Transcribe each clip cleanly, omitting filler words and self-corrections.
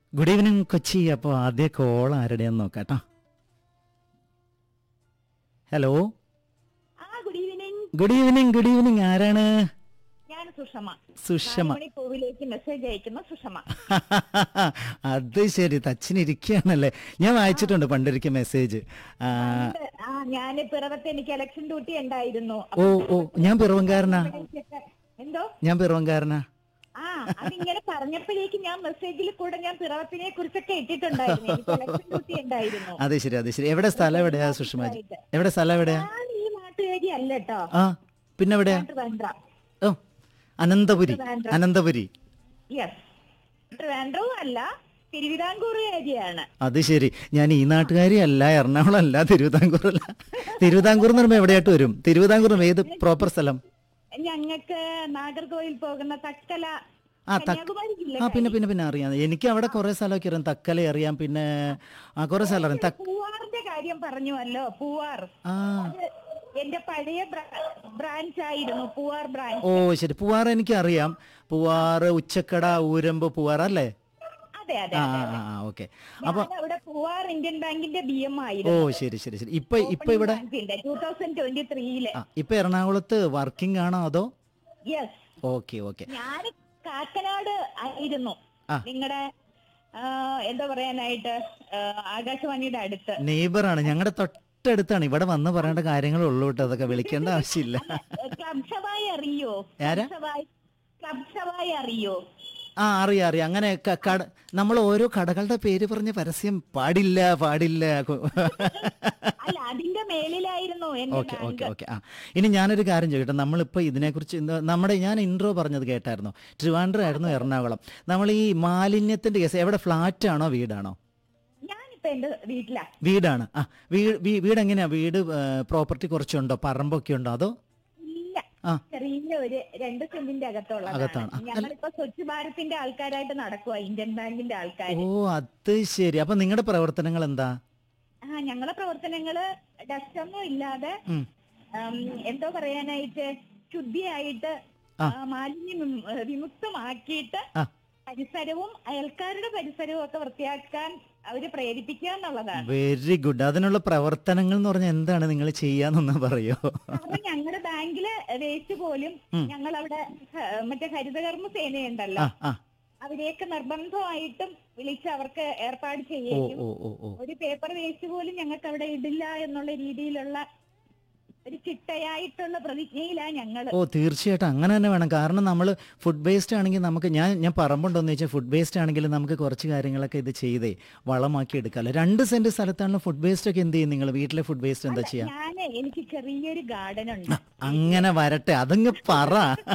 Good evening Kochi. അപ്പോൾ ആദ്യ call ആരുടെയെന്ന് നോക്കാട്ടോ. Hello, good evening. Good evening. Good evening. ആരാണ്? ഞാൻ സുഷമ. സുഷമ. പൂവിലേക്ക് മെസ്സേജ് അയക്കുന്ന സുഷമ. അത് ശരി, തച്ചിനിരിക്കുകയാണല്ലേ. ഞാൻ വായിച്ചിട്ടുണ്ട് പണ്ടൊരിക്കൽ മെസ്സേജ്. ഞാൻ പിറവത്ത് എനിക്ക് ഇലക്ഷൻ ഡ്യൂട്ടി ഉണ്ടായിരുന്നു. ഓ ഓ, ഞാൻ പിറവങ്കാരനാ. എന്തോ ഞാൻ പിറവങ്കാരനാ. അതിങ്ങനെ പറഞ്ഞപ്പോഴേക്ക് ഞാൻ മെസ്സേജിൽ കൂടെ ഞാൻ പിറവത്തിനെ കുറിച്ചൊക്കെ ഇട്ടിട്ടുണ്ടായിരുന്നു. എനിക്ക് ഇലക്ഷൻ ഡ്യൂട്ടി ഉണ്ടായിരുന്നു. അതെ ശരി, അതെ ശരി. എവിടെ സ്ഥലം എവിടെയാ സുഷമാജി? എവിടെ സ്ഥലം എവിടെയാ? ഞാൻ ഈ നാട്ടുകാരി അല്ല കേട്ടോ. പിന്നെ എവിടെയാ? ഓ, അനന്തപുരി. അനന്തപുരി. യെസ്, ട്രിവാൻഡ്രം അല്ല, തിരുവിതാംകൂർ ഏരിയയാണ്. അത് ശരി. ഞാൻ ഈ നാട്ടുകാരി അല്ല, എറണാകുളം അല്ല, തിരുവിതാംകൂർ അല്ല. തിരുവിതാംകൂർ എന്ന് പറയുമ്പോൾ എവിടെയായിട്ട് വരും? തിരുവിതാംകൂർ ഏത് പ്രോപ്പർ സ്ഥലം? ഞങ്ങൾക്ക് നാഗർകോവിൽ പോകുന്ന തക്കല. പിന്നെ പിന്നെ പിന്നെ അറിയാം. എനിക്ക് അവിടെ കുറെ സ്ഥലമൊക്കെ അറിയാം. തക്കല അറിയാം, പിന്നെ കുറെ സ്ഥലം അറിയാം. പൂവാറിന്റെ കാര്യം പറഞ്ഞുവല്ലോ. പൂവാർ എന്റെ പഴയ ബ്രാഞ്ച് ആയിരുന്നു, പൂവാർ ബ്രാഞ്ച്. ഓ ശരി, പൂവാർ എനിക്ക് അറിയാം. പൂവാർ, ഉച്ചക്കട, ഊരമ്പ്, പൂവാർ അല്ലേ? അതെ അതെ. ഓക്കെ. അപ്പൊ അവിടെ പൂവാർ ഇന്ത്യൻ ബാങ്കിന്റെ BM ഓ ആയിരുന്നു. ശരി ശരി ശരി. ഇപ്പൊ ഇവിടെ 2023 ഇപ്പൊ എറണാകുളത്ത് വർക്കിംഗ് ആണോ അതോ? യെസ്. Okay okay. ഞാൻ കാക്കനാട് ആയിരുന്നു, നിങ്ങളുടെ എന്താ പറയാനായിട്ട്, ആകാശവാണിയുടെ അടുത്ത്. നെയ്ബറാണ്, ഞങ്ങളുടെ തൊട്ടടുത്താണ്. ഇവിടെ വന്ന് പറയേണ്ട കാര്യങ്ങളുള്ളൂ കേട്ടോ, അതൊക്കെ വിളിക്കേണ്ട ആവശ്യമില്ല. ക്ലബ് ഷവായി അറിയോ? ക്ലബ് ഷവായി അറിയോ? അറിയാം അറിയാം. അങ്ങനെ നമ്മൾ ഓരോ കടകളുടെ പേര് പറഞ്ഞ് പരസ്യം പാടില്ല പാടില്ല. അല്ല, അതിന്റെ മേലിലായിരുന്നു. Okay okay okay. ഇനി ഞാനൊരു കാര്യം ചോദിക്കട്ടെ. നമ്മളിപ്പോൾ ഇതിനെക്കുറിച്ച് ഞാൻ ഇൻട്രോ പറഞ്ഞത് കേട്ടായിരുന്നു. ട്രിവാൻഡ്രം ആയിരുന്നു, എറണാകുളം. നമ്മൾ ഈ മാലിന്യത്തിന്റെ കേസ് എവിടെ, ഫ്ലാറ്റ് ആണോ വീടാണോ? ഞാനിപ്പോ എന്റെ വീട്ടിലാ. വീടാണ്. വീട് എങ്ങനെയാ? വീട് പ്രോപ്പർട്ടി കുറച്ചുണ്ടോ, പറമ്പൊക്കെ ഉണ്ടോ അതോ? ചെറിയ ഒരു 2 സെന്റിന്റെ അകത്താണ്. ഞങ്ങളിപ്പോ സ്വച്ഛ് ഭാരത്തിന്റെ ആൾക്കാരായിട്ട് നടക്കുക, ഇന്ത്യൻ ബാങ്കിന്റെ ആൾക്കാർ. ഓ അത് ശരി. അപ്പൊ നിങ്ങളുടെ പ്രവർത്തനങ്ങൾ എന്താ? ഞങ്ങളെ പ്രവർത്തനങ്ങള് ഡസ്റ്റ് ഒന്നും ഇല്ലാതെ, എന്തോ പറയാനായിട്ട്, ശുദ്ധിയായിട്ട് മാലിന്യം വിമുക്തമാക്കിയിട്ട് പരിസരവും അയൽക്കാരുടെ പരിസരവും ഒക്കെ വൃത്തിയാക്കാൻ അവര് പ്രേരിപ്പിക്കുക എന്നുള്ളതാണ്. Very good. അതിനുള്ള പ്രവർത്തനങ്ങൾ എന്ന് പറഞ്ഞാൽ എന്താണ് നിങ്ങൾ ചെയ്യാന്നൊന്ന് പറയോ? കാരണം ഞങ്ങളുടെ ബാങ്കില് വേസ്റ്റ് പോലും ഞങ്ങൾ അവിടെ മറ്റേ ഹരിതകർമ്മ സേനയുണ്ടല്ലോ, അവരെയൊക്കെ നിർബന്ധമായിട്ടും വിളിച്ച് അവർക്ക് ഏർപ്പാട് ചെയ്യുകയും ഒരു പേപ്പർ വേസ്റ്റ് പോലും ഞങ്ങൾക്ക് അവിടെ ഇടില്ല എന്നുള്ള രീതിയിലുള്ള ഒരു ചിട്ടയായിട്ടുള്ള പ്രതിജ്ഞയിലാണ് ഞങ്ങൾ. ഓ തീർച്ചയായിട്ടും അങ്ങനെ തന്നെ വേണം. കാരണം നമ്മൾ ഫുഡ് വേസ്റ്റ് ആണെങ്കിൽ നമുക്ക് ഞാൻ പറമ്പുണ്ടോന്ന് ചോദിച്ചാൽ ഫുഡ് വേസ്റ്റ് ആണെങ്കിൽ നമുക്ക് കുറച്ച് കാര്യങ്ങളൊക്കെ ഇത് ചെയ്തേ വളമാക്കി എടുക്കാമല്ലോ. 2 സെന്റ് സ്ഥലത്താണല്ലോ ഫുഡ് വേസ്റ്റ് ഒക്കെ. എന്ത് ചെയ്യും നിങ്ങൾ വീട്ടിലെ ഫുഡ് വേസ്റ്റ് എന്താ ചെയ്യാ? എനിക്ക് ചെറിയൊരു ഗാർഡൻ ഉണ്ട്. അങ്ങനെ വരട്ടെ, അതങ്ങ് പറ.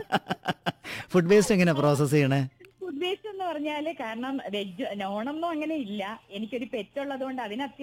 ഫുഡ് വേസ്റ്റ് എങ്ങനെ പ്രോസസ് ചെയ്യണേ? ഫുഡ് വേസ്റ്റ് എന്ന് പറഞ്ഞാല്, കാരണം വെജ് നോണൊന്നും അങ്ങനെ ഇല്ല, എനിക്കൊരു പെറ്റുള്ളത് കൊണ്ട് അതിന്